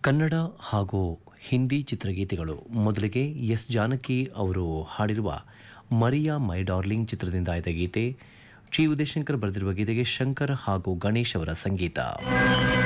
ಕನ್ನಡ ಹಾಗೂ ಹಿಂದಿ ಚಿತ್ರಗೀತೆಗಳು. ಮೊದಲಿಗೆ ಎಸ್ ಜಾನಕಿ ಅವರು ಹಾಡಿರುವ ಮರಿಯಾ ಮೈ ಡಾರ್ಲಿಂಗ್ ಚಿತ್ರದಿಂದ ಆಯ್ದ ಗೀತೆ. ಜಿ ಉದಯಶಂಕರ್ ಬರೆದಿರುವ ಗೀತೆಗೆ ಶಂಕರ್ ಹಾಗೂ ಗಣೇಶ್ ಅವರ ಸಂಗೀತ.